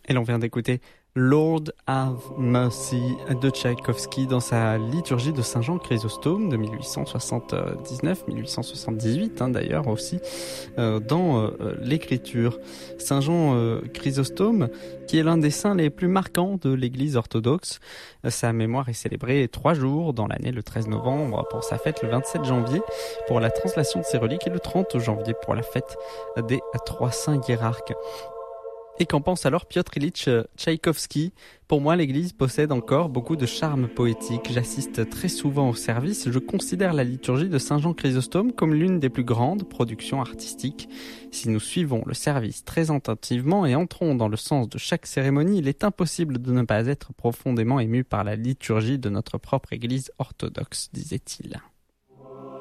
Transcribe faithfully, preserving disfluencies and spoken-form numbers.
Et l'on vient d'écouter Lord have mercy de Tchaïkovski dans sa liturgie de Saint Jean Chrysostome de mille huit cent soixante-dix-neuf mille huit cent soixante-dix-huit hein, d'ailleurs aussi euh, dans euh, l'écriture. Saint Jean euh, Chrysostome qui est l'un des saints les plus marquants de l'Église orthodoxe. Sa mémoire est célébrée trois jours dans l'année, le treize novembre pour sa fête, le vingt-sept janvier pour la translation de ses reliques et le trente janvier pour la fête des trois saints hiérarques. Et qu'en pense alors Piotr Ilyich Tchaïkovski ? Pour moi, l'Église possède encore beaucoup de charme poétique. J'assiste très souvent au service. Je considère la liturgie de Saint Jean Chrysostome comme l'une des plus grandes productions artistiques. Si nous suivons le service très attentivement et entrons dans le sens de chaque cérémonie, il est impossible de ne pas être profondément ému par la liturgie de notre propre Église orthodoxe, disait-il.